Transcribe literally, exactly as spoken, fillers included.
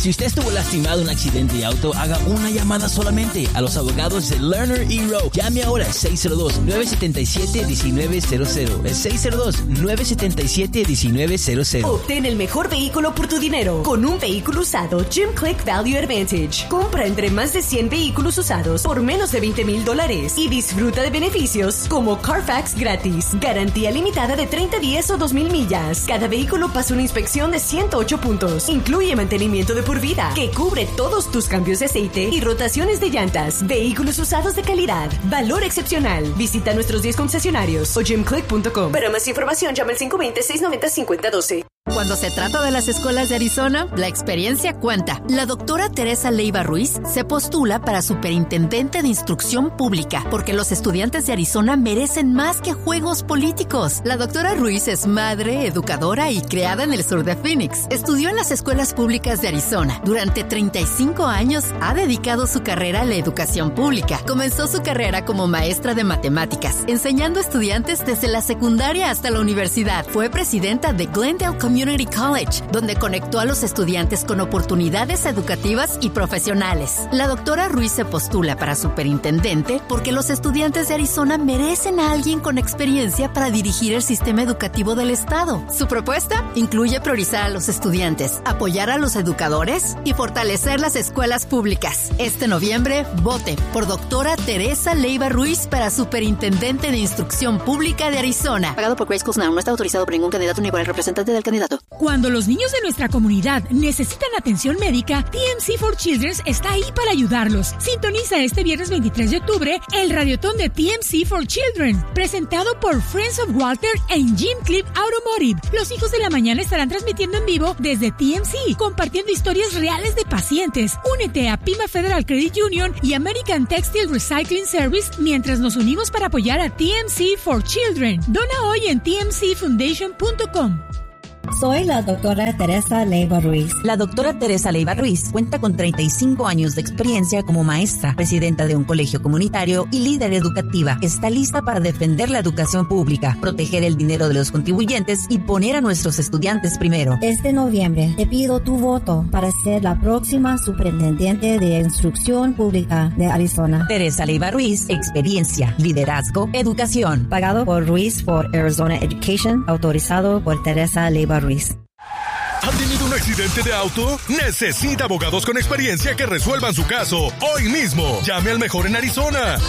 Si usted estuvo lastimado en un accidente de auto, haga una llamada solamente a los abogados de Lerner y Rowe. Llame ahora al seis cero dos, nueve siete siete, uno nueve cero cero. El seis cero dos, nueve siete siete, uno nueve cero cero. Obtén el mejor vehículo por tu dinero con un vehículo usado Jim Click Value Advantage. Compra entre más de cien vehículos usados por menos de veinte mil dólares y disfruta de beneficios como Carfax gratis, garantía limitada de treinta días o dos mil millas. Cada vehículo pasa una inspección de ciento ocho puntos. Incluye mantenimiento de por vida que cubre todos tus cambios de aceite y rotaciones de llantas. Vehículos usados de calidad. Valor excepcional. Visita nuestros diez concesionarios o jim click punto com. Para más información, llama al cinco dos cero, seis nueve cero, cinco cero uno dos. Cuando se trata de las escuelas de Arizona, la experiencia cuenta. La doctora Teresa Leiva Ruiz se postula para superintendente de instrucción pública porque los estudiantes de Arizona merecen más que juegos políticos. La doctora Ruiz es madre, educadora y criada en el sur de Phoenix. Estudió en las escuelas públicas de Arizona. Durante treinta y cinco años ha dedicado su carrera a la educación pública. Comenzó su carrera como maestra de matemáticas, enseñando a estudiantes desde la secundaria hasta la universidad. Fue presidenta de Glendale Community College, donde conectó a los estudiantes con oportunidades educativas y profesionales. La doctora Ruiz se postula para superintendente porque los estudiantes de Arizona merecen a alguien con experiencia para dirigir el sistema educativo del estado. Su propuesta incluye priorizar a los estudiantes, apoyar a los educadores y fortalecer las escuelas públicas. Este noviembre, vote por doctora Teresa Leiva Ruiz para superintendente de instrucción pública de Arizona. Pagado por Grace Schools Now. No está autorizado por ningún candidato ni por el representante del candidato. Cuando los niños de nuestra comunidad necesitan atención médica, T M C for Children está ahí para ayudarlos. Sintoniza este viernes veintitrés de octubre el radiotón de T M C for Children, presentado por Friends of Walter and Jim Cliff Automotive. Los hijos de la mañana estarán transmitiendo en vivo desde T M C, compartiendo historias reales de pacientes. Únete a Pima Federal Credit Union y American Textile Recycling Service mientras nos unimos para apoyar a T M C for Children. Dona hoy en T M C foundation punto com. Soy la doctora Teresa Leiva Ruiz. La doctora Teresa Leiva Ruiz cuenta con treinta y cinco años de experiencia como maestra, presidenta de un colegio comunitario y líder educativa. Está lista para defender la educación pública, proteger el dinero de los contribuyentes y poner a nuestros estudiantes primero. Este noviembre te pido tu voto para ser la próxima superintendente de instrucción pública de Arizona. Teresa Leiva Ruiz, experiencia, liderazgo, educación. Pagado por Ruiz for Arizona Education, autorizado por Teresa Leiva Ruiz. ¿Ha tenido un accidente de auto? Necesita abogados con experiencia que resuelvan su caso hoy mismo. Llame al mejor en Arizona.